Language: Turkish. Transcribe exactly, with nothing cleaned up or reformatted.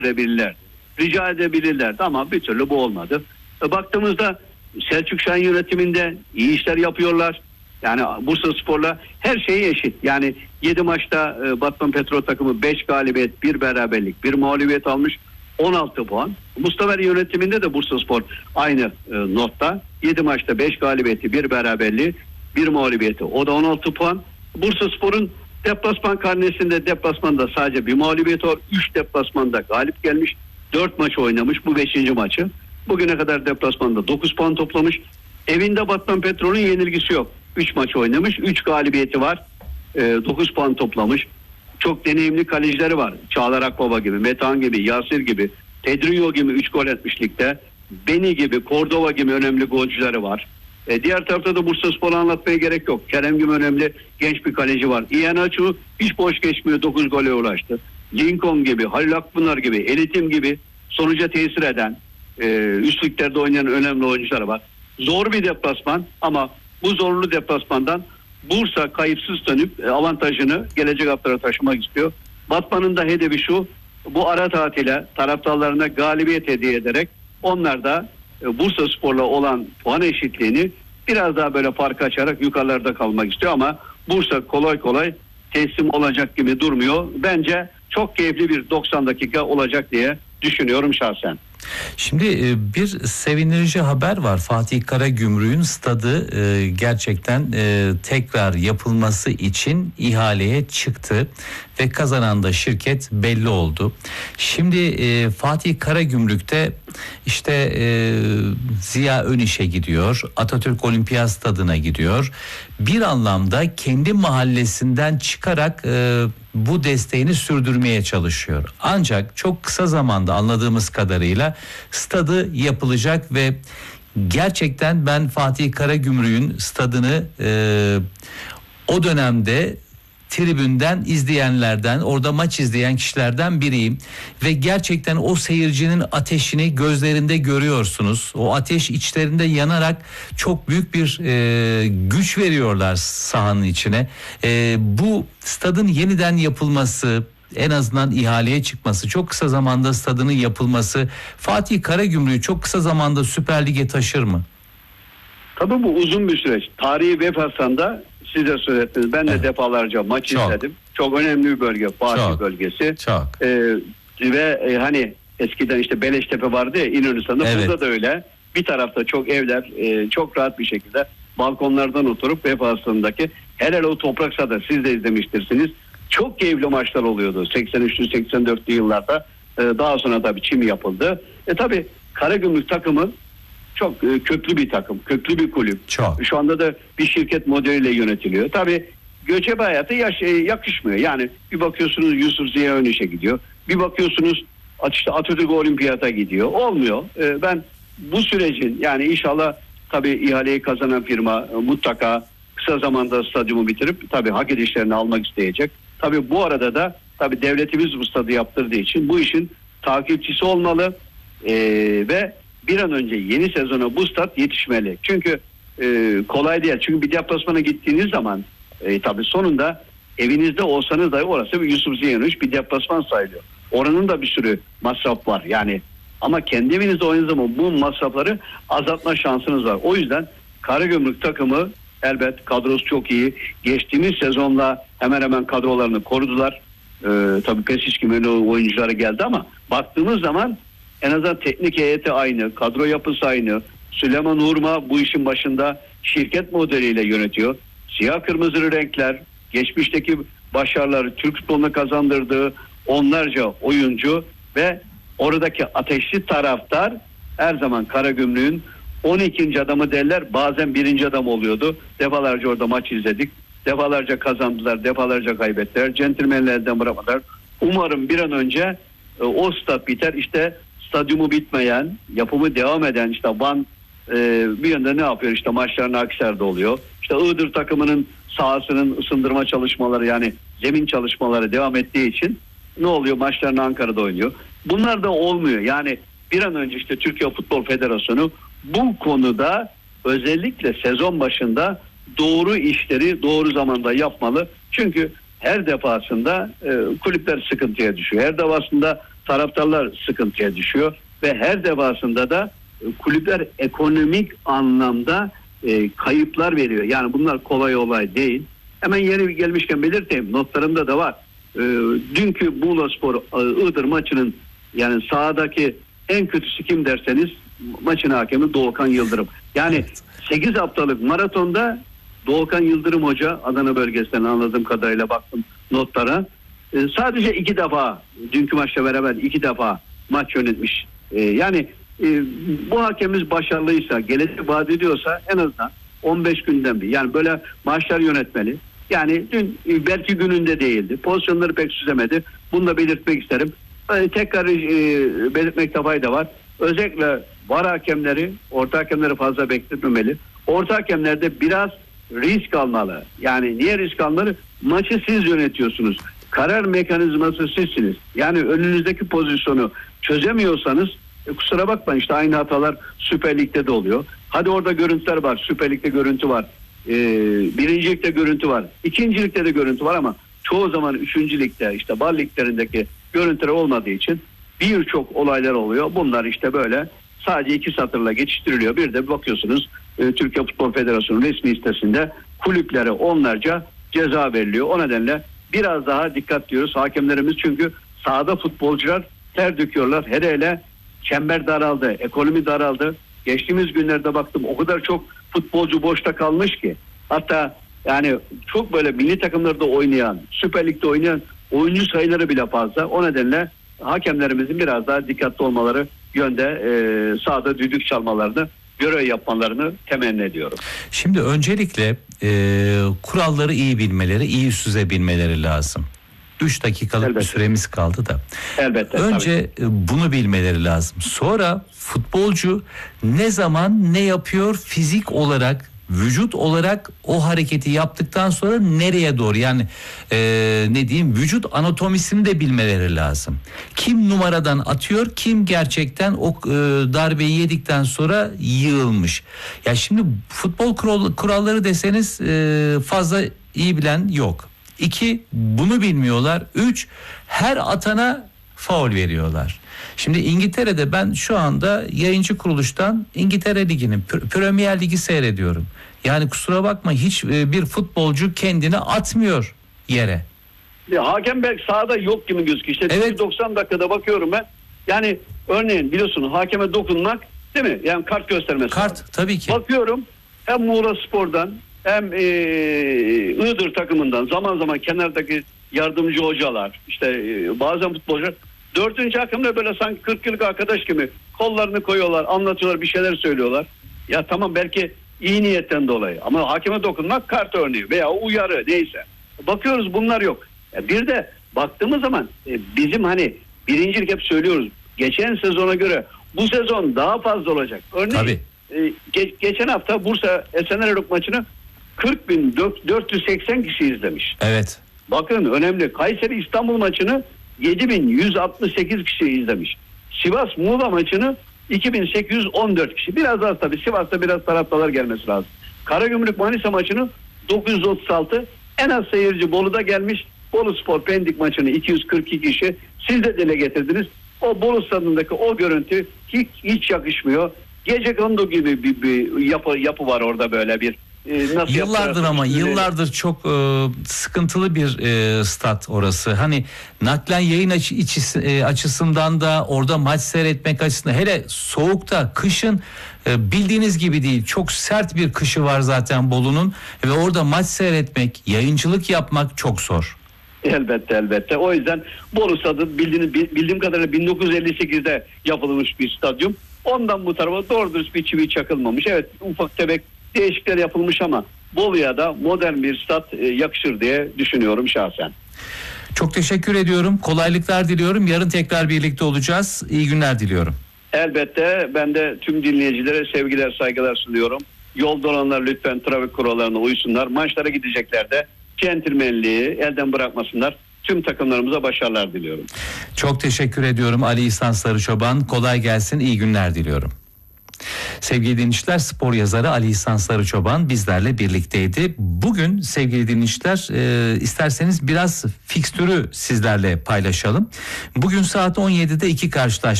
edebilirler. Rica edebilirlerdi ama bir türlü bu olmadı. E, baktığımızda Selçuk Şahin yönetiminde iyi işler yapıyorlar. Yani Bursaspor'la her şey eşit. Yani yedi maçta e, Batman Petrol takımı beş galibiyet, bir beraberlik, bir mağlubiyet almış. on altı puan. Mustafa yönetiminde de Bursaspor aynı e, notta. yedi maçta beş galibiyeti, bir beraberliği, bir mağlubiyeti. O da on altı puan. Bursaspor'un deplasman karnesinde deplasmanda sadece bir mağlubiyet var. üç deplasmanda galip gelmiş. dört maç oynamış. Bu beşinci maçı. Bugüne kadar deplasmanda dokuz puan toplamış. Evinde Batman Petrol'ün yenilgisi yok. üç maç oynamış. üç galibiyeti var. E, dokuz puan toplamış. Çok deneyimli kalecileri var. Çağlar Akbaba gibi, Metehan gibi, Yasir gibi, Pedrinho gibi üç gol etmiş ligde. Beni gibi, Cordova gibi önemli golcüleri var. E, diğer tarafta da Bursaspor'u anlatmaya gerek yok. Kerem gibi önemli genç bir kaleci var. Iheanacho hiç boş geçmiyor. dokuz gole ulaştı. Lincoln gibi, Halil Akpınar gibi, Elitim gibi sonuca tesir eden, e, üst liglerde oynayan önemli oyuncular var. Zor bir deplasman ama bu zorlu deplasmandan Bursa kayıpsız dönüp avantajını gelecek haftalara taşımak istiyor. Batman'ın da hedefi şu: bu ara tatile taraftarlarına galibiyet hediye ederek onlar da Bursaspor'la olan puan eşitliğini biraz daha böyle fark açarak yukarılarda kalmak istiyor ama Bursa kolay kolay teslim olacak gibi durmuyor. Bence çok keyifli bir doksan dakika olacak diye düşünüyorum şahsen. Şimdi bir sevindirici haber var. Fatih Karagümrük'ün stadı gerçekten tekrar yapılması için ihaleye çıktı ve kazanan da şirket belli oldu. Şimdi Fatih Karagümrük'te işte Ziya Öniş'e gidiyor, Atatürk Olimpiyat Stadı'na gidiyor. Bir anlamda kendi mahallesinden çıkarak bu desteğini sürdürmeye çalışıyor. Ancak çok kısa zamanda anladığımız kadarıyla stadı yapılacak ve gerçekten ben Fatih Karagümrük'ün stadını e, o dönemde tribünden izleyenlerden, orada maç izleyen kişilerden biriyim ve gerçekten o seyircinin ateşini gözlerinde görüyorsunuz. O ateş içlerinde yanarak çok büyük bir e, güç veriyorlar sahanın içine. E, bu stadın yeniden yapılması, en azından ihaleye çıkması, çok kısa zamanda stadının yapılması Fatih Karagümrük'ü çok kısa zamanda Süper Lig'e taşır mı? Tabii bu uzun bir süreç. Tarihi Vefasan'da siz de söylediniz. Ben de evet. defalarca maç çok. izledim. Çok önemli bir bölge. Fatih bölgesi. Çok. Ee, ve e, hani eskiden işte Beleştepe vardı ya İnönü'nde. Evet. Burada da öyle. Bir tarafta çok evler e, çok rahat bir şekilde balkonlardan oturup Vefasan'daki helal o toprak sahada siz de izlemiştirsiniz. Çok keyifli maçlar oluyordu. seksen üçlü seksen dörtlü yıllarda. Ee, daha sonra tabii çim yapıldı. E tabii Karagümrük takımı çok e, köklü bir takım, köklü bir kulüp. Çok. Şu anda da bir şirket modeliyle yönetiliyor. Tabii göçebe hayatı yaş, e, yakışmıyor. Yani bir bakıyorsunuz Yusuf Ziya Öniş'e gidiyor. Bir bakıyorsunuz işte Atatürk Olimpiyat'a gidiyor. Olmuyor. E, ben bu sürecin yani inşallah tabii ihaleyi kazanan firma e, mutlaka kısa zamanda stadyumu bitirip tabii hak edişlerini almak isteyecek. Tabii bu arada da tabii devletimiz bu stadı yaptırdığı için bu işin takipçisi olmalı e, ve bir an önce yeni sezona bu stat yetişmeli. Çünkü e, kolay değil. Çünkü bir deplasmana gittiğiniz zaman e, tabii sonunda evinizde olsanız dahi orası bir Yusuf Ziya Önüş bir deplasman sayılıyor. Oranın da bir sürü masraf var. Yani ama kendi evinizde oynadığınız zaman bu masrafları azaltma şansınız var. O yüzden Karagümrük takımı elbet kadrosu çok iyi. Geçtiğimiz sezonla hemen hemen kadrolarını korudular. Ee, tabii Pesic gibi oyuncuları geldi ama baktığımız zaman en azından teknik heyeti aynı, kadro yapısı aynı. Süleyman Urma bu işin başında şirket modeliyle yönetiyor. Siyah kırmızı renkler, geçmişteki başarıları Türk futboluna kazandırdığı onlarca oyuncu ve oradaki ateşli taraftar her zaman Karagümrük'ün on ikinci adamı derler, bazen birinci adam oluyordu. Defalarca orada maç izledik. Defalarca kazandılar, defalarca kaybettiler. Centilmenlerden bırakmadılar. Umarım bir an önce e, o stat biter. İşte stadyumu bitmeyen, yapımı devam eden işte Van e, bir yanda ne yapıyor? İşte maçlarını Akhisar'da oluyor. İşte Iğdır takımının sahasının ısındırma çalışmaları yani zemin çalışmaları devam ettiği için ne oluyor? Maçlarını Ankara'da oynuyor. Bunlar da olmuyor. Yani bir an önce işte Türkiye Futbol Federasyonu bu konuda özellikle sezon başında doğru işleri doğru zamanda yapmalı. Çünkü her defasında e, kulüpler sıkıntıya düşüyor. Her defasında taraftarlar sıkıntıya düşüyor ve her defasında da kulüpler ekonomik anlamda e, kayıplar veriyor. Yani bunlar kolay olay değil. Hemen yeni gelmişken belirteyim, notlarımda da var. E, dünkü Muğlaspor e, Iğdır maçının yani sahadaki en kötüsü kim derseniz maçın hakemi Doğukan Yıldırım. Yani evet. sekiz haftalık maratonda Doğukan Yıldırım Hoca, Adana bölgesinden anladığım kadarıyla baktım notlara. E, sadece iki defa dünkü maçla beraber iki defa maç yönetmiş. E, yani e, bu hakemimiz başarılıysa, gelecek vaat ediyorsa en azından on beş günden bir. Yani böyle maçlar yönetmeli. Yani dün e, belki gününde değildi. Pozisyonları pek süzemedi. Bunu da belirtmek isterim. E, tekrar e, belirtmekte fayda var. Özellikle var hakemleri, orta hakemleri fazla bekletmemeli. Orta hakemlerde biraz risk almalı. Yani niye risk almalı? Maçı siz yönetiyorsunuz. Karar mekanizması sizsiniz. Yani önünüzdeki pozisyonu çözemiyorsanız e, kusura bakmayın, işte aynı hatalar Süper Lig'de de oluyor. Hadi orada görüntüler var. Süper Lig'de görüntü var. Ee, birinci ligde görüntü var. İkinci ligde de görüntü var ama çoğu zaman üçüncü ligde, işte bal liglerindeki görüntüler olmadığı için birçok olaylar oluyor. Bunlar işte böyle sadece iki satırla geçiştiriliyor. Bir de bakıyorsunuz e, Türkiye Futbol Federasyonu resmi sitesinde kulüplere onlarca ceza veriliyor. O nedenle biraz daha dikkat diyoruz. Hakemlerimiz çünkü sahada futbolcular ter döküyorlar. Hele hele çember daraldı, ekonomi daraldı. Geçtiğimiz günlerde baktım o kadar çok futbolcu boşta kalmış ki. Hatta yani çok böyle milli takımlarda oynayan, Süper Lig'de oynayan oyuncu sayıları bile fazla. O nedenle hakemlerimizin biraz daha dikkatli olmaları yönde e, sahada düdük çalmalarını, görev yapmalarını temenni ediyorum. Şimdi öncelikle e, kuralları iyi bilmeleri, iyi süzebilmeleri lazım. üç dakikalık Elbette. bir süremiz kaldı da. Elbette. Önce tabii. bunu bilmeleri lazım. Sonra futbolcu ne zaman ne yapıyor fizik olarak, vücut olarak o hareketi yaptıktan sonra nereye doğru, yani e, ne diyeyim, vücut anatomisini de bilmeleri lazım. Kim numaradan atıyor, kim gerçekten o e, darbeyi yedikten sonra yığılmış. Ya şimdi futbol kural, kuralları deseniz e, fazla iyi bilen yok. İki, bunu bilmiyorlar. Üç, her atana faul veriyorlar. Şimdi İngiltere'de ben şu anda yayıncı kuruluştan İngiltere Ligi'nin, Premier Ligi seyrediyorum. Yani kusura bakma, hiç bir futbolcu kendini atmıyor yere. Ya, hakem belki sahada yok gibi gözüküyor. İşte evet. doksan dakikada bakıyorum ben. Yani örneğin biliyorsun hakeme dokunmak değil mi? Yani kart göstermesi. Kart var. Tabii ki. Bakıyorum hem Muğlaspor'dan hem e, Iğdır takımından zaman zaman kenardaki yardımcı hocalar, işte e, bazen futbolcular dördüncü hakemle böyle sanki kırk yıllık arkadaş gibi kollarını koyuyorlar, anlatıyorlar, bir şeyler söylüyorlar. Ya tamam, belki iyi niyetten dolayı ama hakeme dokunmak kart örneği veya uyarı neyse. Bakıyoruz bunlar yok. Ya bir de baktığımız zaman e, bizim hani birincilik hep söylüyoruz. Geçen sezona göre bu sezon daha fazla olacak. Örneğin e, ge- geçen hafta Bursa Esenyurt maçını kırk bin dört yüz seksen kişi izlemiş. Evet. Bakın önemli. Kayseri İstanbul maçını yedi bin yüz altmış sekiz kişi izlemiş. Sivas Muğla maçını iki bin sekiz yüz on dört kişi. Biraz az tabii. Sivas'ta biraz taraftarlar gelmesi lazım. Karagümrük Manisa maçını dokuz yüz otuz altı. En az seyirci Bolu'da gelmiş. Bolu Spor Pendik maçını iki yüz kırk iki kişi. Siz de dile getirdiniz. O Bolu stadındaki o görüntü hiç, hiç yakışmıyor. Gece kondu gibi bir, bir yapı, yapı var orada, böyle bir. Ee, nasıl yıllardır ama üstüne... yıllardır çok e, sıkıntılı bir e, stat orası. Hani naklen yayın açı, içi, e, açısından da orada maç seyretmek açısından, hele soğukta, kışın e, bildiğiniz gibi değil. Çok sert bir kışı var zaten Bolu'nun ve orada maç seyretmek, yayıncılık yapmak çok zor. Elbette elbette. O yüzden Bolu stadı bildiğiniz, bildiğim kadarıyla bin dokuz yüz elli sekizde yapılmış bir stadyum. Ondan bu tarafa doğru dürüst bir çivi çakılmamış. Evet, ufak tefek değişiklikler yapılmış ama Bolu'ya da modern bir stat e, yakışır diye düşünüyorum şahsen. Çok teşekkür ediyorum. Kolaylıklar diliyorum. Yarın tekrar birlikte olacağız. İyi günler diliyorum. Elbette, ben de tüm dinleyicilere sevgiler, saygılar sunuyorum. Yolda olanlar lütfen trafik kurallarına uysunlar. Maçlara gidecekler de centilmenliği elden bırakmasınlar. Tüm takımlarımıza başarılar diliyorum. Çok teşekkür ediyorum Ali İhsan Sarıçoban. Kolay gelsin. İyi günler diliyorum. Sevgili dinleyiciler, spor yazarı Ali İhsan Sarıçoban bizlerle birlikteydi. Bugün sevgili dinleyiciler e, isterseniz biraz fikstürü sizlerle paylaşalım. Bugün saat on yedide iki karşılaşma